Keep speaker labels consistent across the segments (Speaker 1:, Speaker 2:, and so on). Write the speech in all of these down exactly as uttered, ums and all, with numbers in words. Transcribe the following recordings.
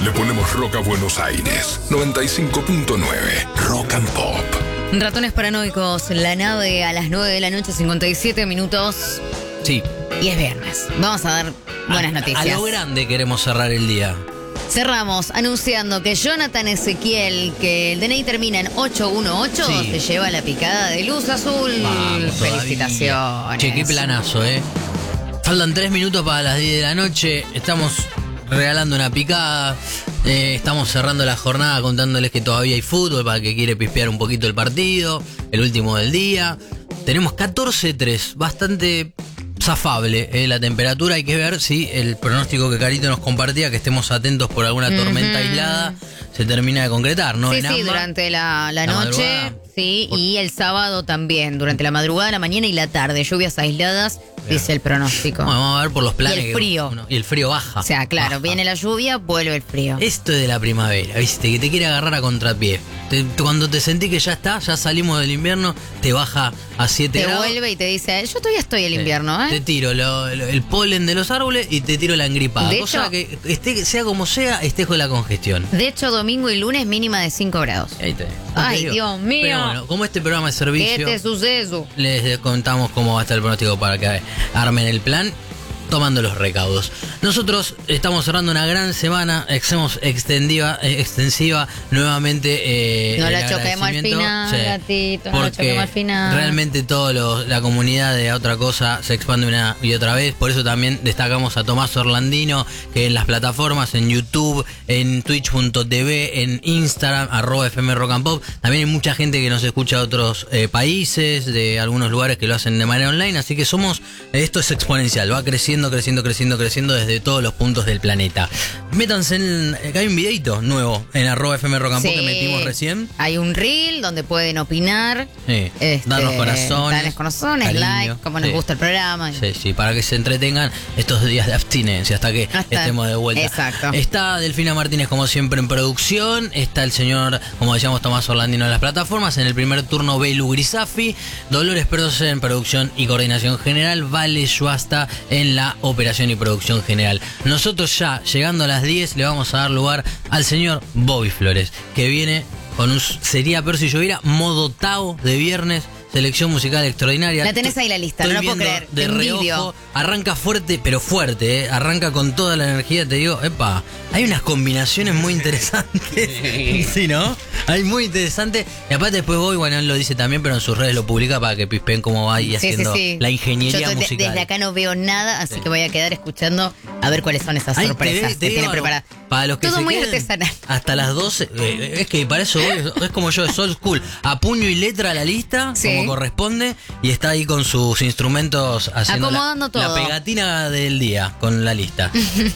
Speaker 1: Le ponemos rock a Buenos Aires. noventa y cinco punto nueve. Rock and Pop.
Speaker 2: Ratones paranoicos, la nave a las nueve de la noche, cincuenta y siete minutos.
Speaker 3: Sí.
Speaker 2: Y es viernes. Vamos a dar buenas
Speaker 3: a,
Speaker 2: noticias.
Speaker 3: A lo grande queremos cerrar el día.
Speaker 2: Cerramos anunciando que Jonathan Ezequiel, que el D N I termina en ocho uno ocho,
Speaker 3: Sí.
Speaker 2: se lleva la picada de Luz Azul.
Speaker 3: Vamos,
Speaker 2: Felicitaciones.
Speaker 3: Che, qué planazo, ¿eh? Faltan tres minutos para las diez de la noche. Estamos regalando una picada. Eh, estamos cerrando la jornada contándoles que todavía hay fútbol para el que quiere pispear un poquito el partido. El último del día. Tenemos catorce tres. Bastante zafable eh, la temperatura. Hay que ver si el pronóstico que Carito nos compartía, que estemos atentos por alguna tormenta
Speaker 2: Ujú.
Speaker 3: aislada, se termina de concretar, ¿no?
Speaker 2: Sí,
Speaker 3: En
Speaker 2: sí,
Speaker 3: ambas.
Speaker 2: durante la, la
Speaker 3: La
Speaker 2: noche,
Speaker 3: madrugada.
Speaker 2: sí,
Speaker 3: Por-
Speaker 2: y el sábado también, durante la madrugada, la mañana y la tarde, lluvias aisladas, dice el pronóstico.
Speaker 3: Bueno, vamos a ver por los planes.
Speaker 2: Y el
Speaker 3: que
Speaker 2: frío.
Speaker 3: uno- y el frío baja.
Speaker 2: O sea, claro,
Speaker 3: Baja.
Speaker 2: viene la lluvia, vuelve el frío.
Speaker 3: Esto es de la primavera, ¿viste? Que te quiere agarrar a contrapié. Te- cuando te sentís que ya está, ya salimos del invierno, te baja a siete
Speaker 2: Te
Speaker 3: grados.
Speaker 2: vuelve y te dice, yo todavía estoy el
Speaker 3: Sí.
Speaker 2: invierno,
Speaker 3: Te
Speaker 2: ¿eh?
Speaker 3: tiro lo- lo- el polen de los árboles y te tiro la engripada.
Speaker 2: De
Speaker 3: Cosa
Speaker 2: hecho-
Speaker 3: que esté, sea como sea, estés con la congestión.
Speaker 2: De hecho, domingo y lunes mínima de cinco grados.
Speaker 3: Ahí te-
Speaker 2: Ay,
Speaker 3: te digo.
Speaker 2: Dios mío.
Speaker 3: Pero bueno, como este programa es
Speaker 2: ¿Qué
Speaker 3: servicio,
Speaker 2: te sucede?
Speaker 3: les contamos cómo va a estar el pronóstico para que armen el plan, tomando los recaudos. Nosotros estamos cerrando una gran semana, hacemos extendiva, eh, extensiva nuevamente. Eh,
Speaker 2: No
Speaker 3: el
Speaker 2: la choquemos al
Speaker 3: agradecimiento.
Speaker 2: final,
Speaker 3: Sí,
Speaker 2: gatito, no la
Speaker 3: porque
Speaker 2: choquemos al final.
Speaker 3: realmente toda la comunidad de Otra Cosa se expande una y otra vez. Por eso también destacamos a Tomás Orlandino, que en las plataformas, en YouTube, en twitch punto tv, en Instagram, arroba F M Rock and Pop. También hay mucha gente que nos escucha de otros eh, países, de algunos lugares que lo hacen de manera online. Así que somos, esto es exponencial, va creciendo, creciendo, creciendo, creciendo desde todos los puntos del planeta. Métanse en, acá hay un videito nuevo en arroba F M Rock and Pop
Speaker 2: Sí.
Speaker 3: que metimos recién.
Speaker 2: Hay un reel donde pueden opinar.
Speaker 3: Sí.
Speaker 2: Este,
Speaker 3: Darnos corazones.
Speaker 2: darles corazones,
Speaker 3: cariño.
Speaker 2: like, como nos
Speaker 3: Sí.
Speaker 2: gusta el programa.
Speaker 3: Sí, sí, para que se entretengan estos días de abstinencia hasta que
Speaker 2: Hasta-
Speaker 3: estemos de vuelta.
Speaker 2: Exacto.
Speaker 3: Está Delfina Martínez como siempre en producción, está el señor, como decíamos, Tomás Orlandino en las plataformas, en el primer turno Belu Grisafi, Dolores Perdoce en producción y coordinación general, Vale Yuasta en la operación y producción general. Nosotros ya, llegando a las diez, le vamos a dar lugar al señor Bobby Flores, que viene con un, sería peor si lloviera, modo Tao de viernes. Selección musical extraordinaria.
Speaker 2: La tenés ahí la lista,
Speaker 3: Estoy
Speaker 2: no lo puedo
Speaker 3: viendo
Speaker 2: creer.
Speaker 3: De
Speaker 2: Te
Speaker 3: reojo,
Speaker 2: envidio.
Speaker 3: arranca fuerte, pero fuerte, ¿eh? Arranca con toda la energía, te digo, epa, hay unas combinaciones muy interesantes. Sí, ¿no? Hay muy interesantes. Y aparte después voy, bueno, él lo dice también, pero en sus redes lo publica para que pispen cómo va ahí
Speaker 2: Sí, sí,
Speaker 3: haciendo
Speaker 2: sí.
Speaker 3: la ingeniería
Speaker 2: Yo to- de-
Speaker 3: musical.
Speaker 2: desde acá no veo nada, así
Speaker 3: Sí.
Speaker 2: que voy a quedar escuchando a ver cuáles son esas
Speaker 3: Ahí te
Speaker 2: sorpresas
Speaker 3: ve- te
Speaker 2: que
Speaker 3: digo
Speaker 2: tienen
Speaker 3: algo,
Speaker 2: preparadas.
Speaker 3: Para los que
Speaker 2: Todo
Speaker 3: se
Speaker 2: muy
Speaker 3: queden
Speaker 2: artesanal.
Speaker 3: hasta las doce, eh, es que para eso voy, es como yo, es old school, a puño y letra la lista,
Speaker 2: Sí.
Speaker 3: como corresponde, y está ahí con sus instrumentos haciendo la,
Speaker 2: Acomodando todo.
Speaker 3: la pegatina del día con la lista.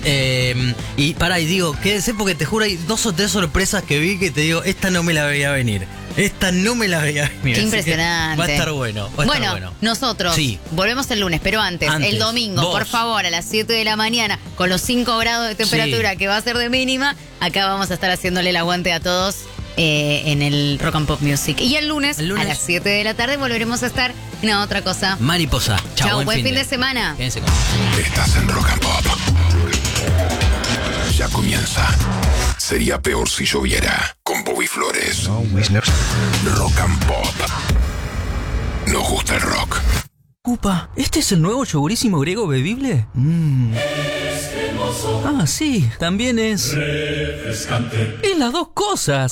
Speaker 3: eh, y pará, y digo, quédense porque te juro hay dos o tres sorpresas que vi que te digo, esta no me la veía venir. Esta no me la veía venir.
Speaker 2: Qué
Speaker 3: así que
Speaker 2: impresionante.
Speaker 3: Va a estar bueno. Va a
Speaker 2: bueno,
Speaker 3: estar bueno.
Speaker 2: nosotros
Speaker 3: Sí.
Speaker 2: volvemos el lunes, pero antes,
Speaker 3: Antes,
Speaker 2: el domingo,
Speaker 3: vos.
Speaker 2: por favor, a las siete de la mañana, con los cinco grados de temperatura
Speaker 3: Sí.
Speaker 2: que va a ser de mínima, acá vamos a estar haciéndole el aguante a todos eh, en el Rock and Pop Music. Y el lunes,
Speaker 3: El lunes.
Speaker 2: a las siete de la tarde, volveremos a estar en Otra Cosa.
Speaker 3: Mariposa. Chao,
Speaker 2: Chao, buen fin de semana.
Speaker 3: Quédense con
Speaker 1: Estás en Rock and Pop. Ya comienza. Sería peor si lloviera. Con Bobby Flores. Rock and Pop. Nos gusta el rock.
Speaker 4: Upa, ¿este es el nuevo yogurísimo griego bebible? Mm. Ah, sí, también es... refrescante. Es las dos cosas.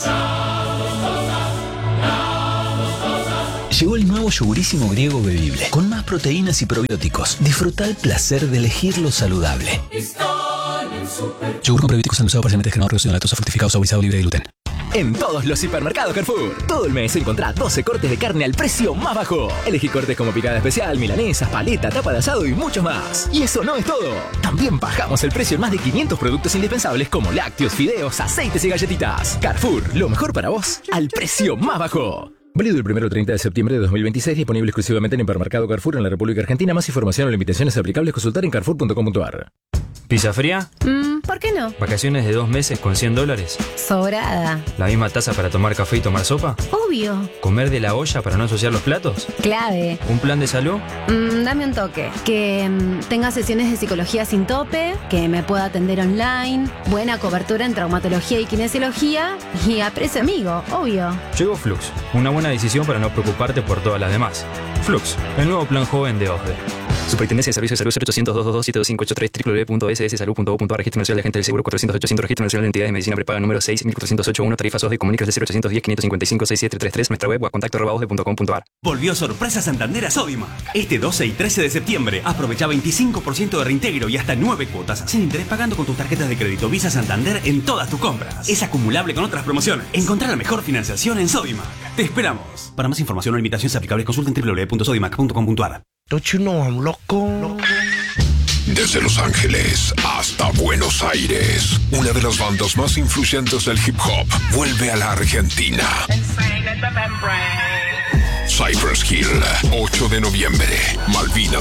Speaker 5: Llegó el nuevo yogurísimo griego bebible, con más proteínas y probióticos. Disfruta el placer de elegir lo saludable. Yogur con probióticos endulzado parcialmente descremado, reducido en lactosa, fructificado, saborizado, libre de gluten.
Speaker 6: En todos los supermercados Carrefour, todo el mes encontrá doce cortes de carne al precio más bajo. Elegí cortes como picada especial, milanesas, paleta, tapa de asado y muchos más. Y eso no es todo. También bajamos el precio en más de quinientos productos indispensables como lácteos, fideos, aceites y galletitas. Carrefour, lo mejor para vos, al precio más bajo. Válido el primero al treinta de septiembre de dos mil veintiséis, disponible exclusivamente en el hipermercado Carrefour en la República Argentina. Más información o limitaciones aplicables, consultar en carrefour punto com punto a r.
Speaker 7: ¿Pizza fría?
Speaker 8: Mm, ¿por qué no?
Speaker 7: ¿Vacaciones de dos meses con cien dólares?
Speaker 8: Sobrada.
Speaker 7: ¿La misma taza para tomar café y tomar sopa?
Speaker 8: Obvio.
Speaker 7: ¿Comer de la olla para no ensuciar los platos?
Speaker 8: Clave.
Speaker 7: ¿Un plan de salud?
Speaker 8: Mm, dame un toque. Que mm, tenga sesiones de psicología sin tope, que me pueda atender online, buena cobertura en traumatología y kinesiología y a precio amigo, obvio.
Speaker 7: Llegó Flux, una buena decisión para no preocuparte por todas las demás. Flux, el nuevo plan joven de O S D E. Superintendencia de Servicios de Salud cero ochocientos, doscientos veintidós, siete dos cinco ocho tres, doble u doble u doble u punto s s salud punto gov punto a r, Registro Nacional de Agentes del Seguro cuatrocientos ochocientos, Registro Nacional de Entidades de Medicina Prepaga número seis mil cuatrocientos ochenta y uno, tarifas O S D E, comunicas de cero ochocientos diez, quinientos cincuenta y cinco, sesenta y siete treinta y tres, nuestra web o a contacto arroba osde punto com punto a r.
Speaker 9: Volvió Sorpresa Santander a Sodimac. Este doce y trece de septiembre aprovecha veinticinco por ciento de reintegro y hasta nueve cuotas sin interés pagando con tus tarjetas de crédito Visa Santander en todas tus compras. Es acumulable con otras promociones. Encontrá la mejor financiación en Sodimac. Te esperamos. Para más información o limitaciones aplicables consulta en doble u doble u doble u punto sodimac punto com punto a r.
Speaker 1: Don't you know I'm loco? Desde Los Ángeles hasta Buenos Aires, una de las bandas más influyentes del hip hop vuelve a la Argentina. Cypress Hill, ocho de noviembre, Malvinas